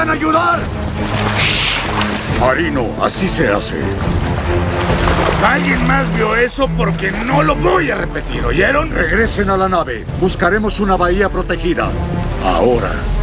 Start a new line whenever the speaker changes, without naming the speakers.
¿Pueden ayudar?
Marino, así se hace.
¿Alguien más vio eso? Porque no lo voy a repetir, ¿oyeron?
Regresen a la nave. Buscaremos una bahía protegida. Ahora.